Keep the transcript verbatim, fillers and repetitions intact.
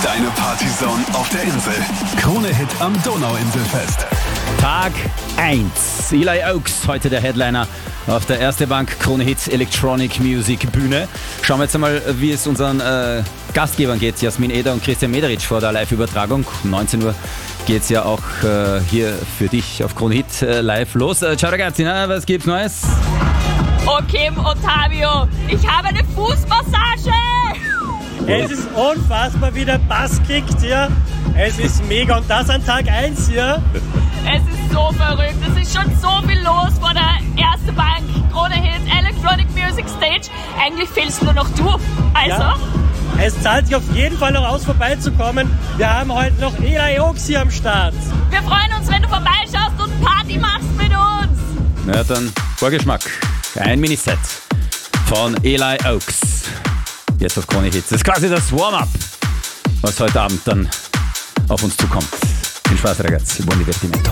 Deine Partyzone auf der Insel. Krone-Hit am Donauinselfest. Tag eins. Eli Oaks, heute der Headliner auf der Erste Bank Krone-Hit Electronic Music Bühne. Schauen wir jetzt einmal, wie es unseren äh, Gastgebern geht. Jasmin Eder und Christian Mederitsch vor der Live-Übertragung. Um neunzehn Uhr geht's ja auch äh, hier für dich auf Krone-Hit äh, live los. Äh, ciao ragazzi, na, was gibt's Neues? Okay, Ottavio, ich habe eine Fußmassage! Es ist unfassbar, wie der Bass kickt hier. Es ist mega und das an Tag eins hier. Es ist so verrückt, es ist schon so viel los vor der Erste Bank Krone-Hit Electronic Music Stage. Eigentlich fehlst nur noch du. Also? Ja, es zahlt sich auf jeden Fall noch aus, vorbeizukommen. Wir haben heute noch Eli Oaks hier am Start. Wir freuen uns, wenn du vorbeischaust und Party machst mit uns. Na dann, Vorgeschmack. Ein Miniset von Eli Oaks. Jetzt auf Krone-Hit. Das ist quasi das Warm-up, was heute Abend dann auf uns zukommt. Viel Spaß, ragazzi. Buon divertimento.